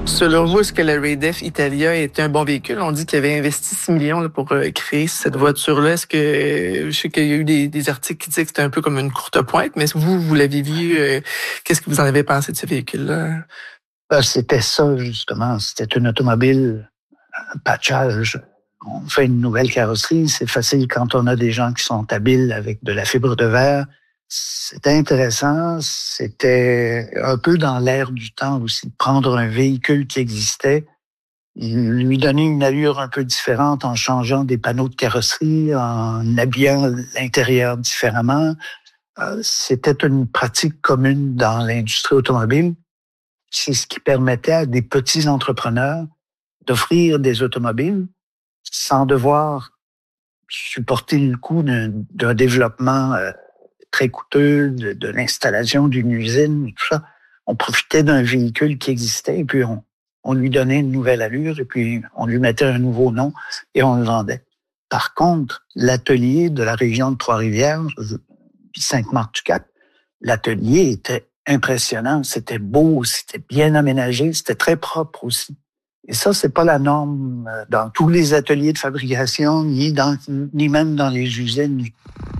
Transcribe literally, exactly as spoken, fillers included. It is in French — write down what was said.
Selon vous, est-ce que la Raid-F Italia était un bon véhicule? On dit qu'il avait investi six millions là, pour euh, créer cette voiture-là. Est-ce que, euh, je sais qu'il y a eu des, des articles qui disaient que c'était un peu comme une courte pointe, mais est-ce que vous, vous l'aviez vu? Euh, qu'est-ce que vous en avez pensé de ce véhicule-là? Ben, c'était ça, justement. C'était une automobile, un patchage. On fait une nouvelle carrosserie. C'est facile quand on a des gens qui sont habiles avec de la fibre de verre. C'était intéressant. C'était un peu dans l'air du temps aussi, de prendre un véhicule qui existait, lui donner une allure un peu différente en changeant des panneaux de carrosserie, en habillant l'intérieur différemment. Euh, C'était une pratique commune dans l'industrie automobile. C'est ce qui permettait à des petits entrepreneurs d'offrir des automobiles sans devoir supporter le coût d'un, d'un développement euh, très coûteux, de, de l'installation d'une usine, tout ça. On profitait d'un véhicule qui existait et puis on, on lui donnait une nouvelle allure et puis on lui mettait un nouveau nom et on le vendait. Par contre, l'atelier de la région de Trois-Rivières, Sainte-Marthe-du-Cap, l'atelier était impressionnant, c'était beau, c'était bien aménagé, c'était très propre aussi. Et ça, c'est pas la norme dans tous les ateliers de fabrication, ni dans, ni même dans les usines.